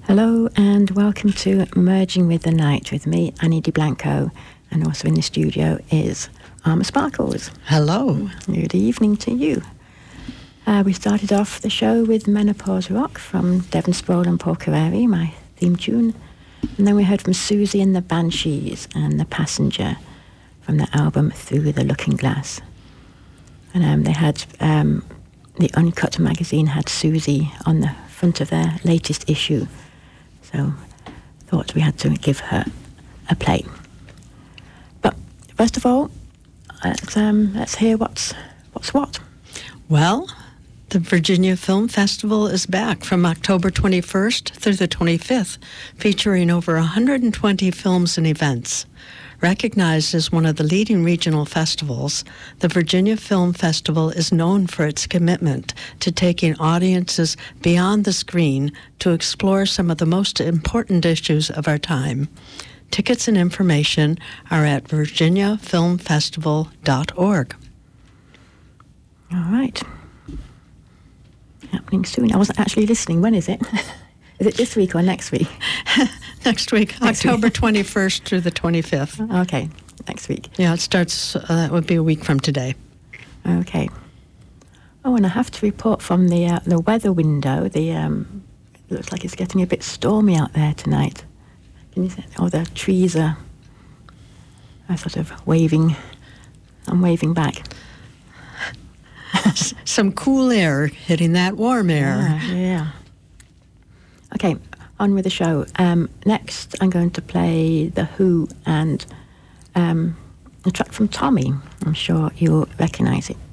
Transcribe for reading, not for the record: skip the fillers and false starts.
Hello and welcome to Merging with the Night with me, Annie DiBlanco, and also in the studio is Arma Sparkles. Hello. Good evening to you. We started off the show with Menopause Rock from Devon Sproul and Paul Carreri, my theme tune, and then we heard from Susie and the Banshees and The Passenger from the album Through the Looking Glass. And they had, the Uncut magazine had Susie on the front of their latest issue. So thought we had to give her a play. But first of all, let's hear what's what. Well, the Virginia Film Festival is back from October 21st through the 25th, featuring over 120 films and events. Recognized as one of the leading regional festivals, the Virginia Film Festival is known for its commitment to taking audiences beyond the screen to explore some of the most important issues of our time. Tickets and information are at virginiafilmfestival.org. All right. Happening soon. I wasn't actually listening. When is it? Is it this week or next week? Next week, October 21st through the 25th. Okay, next week. Yeah, it starts, that would be a week from today. Okay. Oh, and I have to report from the weather window, it looks like it's getting a bit stormy out there tonight. Can you see? Oh, the trees are sort of waving. I'm waving back. Some cool air hitting that warm air. Yeah. Okay, on with the show. Next, I'm going to play The Who and a track from Tommy. I'm sure you'll recognise it.